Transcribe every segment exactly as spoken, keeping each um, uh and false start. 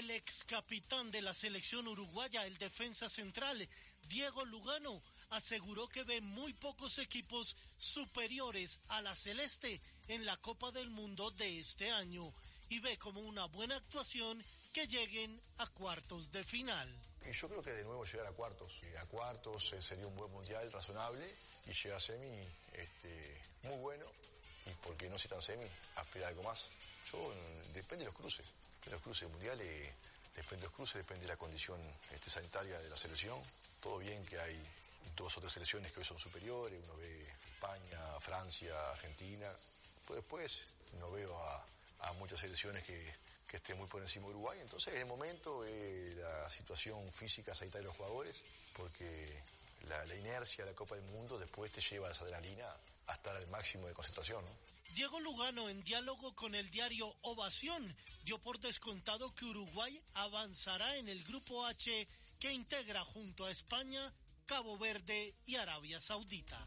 El ex capitán de la selección uruguaya, el defensa central, Diego Lugano, aseguró que ve muy pocos equipos superiores a la celeste en la Copa del Mundo de este año y ve como una buena actuación que lleguen a cuartos de final. Y yo creo que de nuevo llegar a cuartos, a cuartos eh, sería un buen mundial razonable y llegar a semi este, muy bueno y porque no se tan semi, aspirar algo más. Yo, depende de los cruces, de los cruces mundiales, depende de los cruces, depende de la condición este, sanitaria de la selección. Todo bien que hay dos o tres selecciones que hoy son superiores, uno ve España, Francia, Argentina, pues después no veo a, a muchas selecciones que, que estén muy por encima de Uruguay, entonces en el momento eh, la situación física sanitaria de los jugadores, porque la, la inercia de la Copa del Mundo después te lleva a esa adrenalina a estar al máximo de concentración, ¿no? Diego Lugano, en diálogo con el diario Ovación, dio por descontado que Uruguay avanzará en el Grupo H que integra junto a España, Cabo Verde y Arabia Saudita.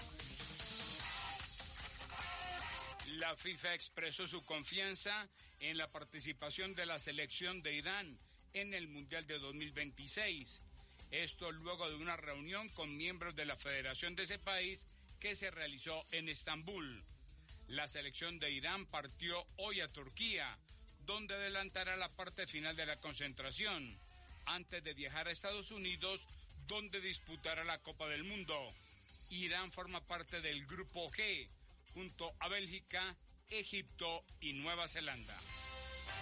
La FIFA expresó su confianza en la participación de la selección de Irán en el Mundial de dos mil veintiséis. Esto luego de una reunión con miembros de la federación de ese país que se realizó en Estambul. La selección de Irán partió hoy a Turquía, donde adelantará la parte final de la concentración, antes de viajar a Estados Unidos, donde disputará la Copa del Mundo. Irán forma parte del Grupo G, junto a Bélgica, Egipto y Nueva Zelanda.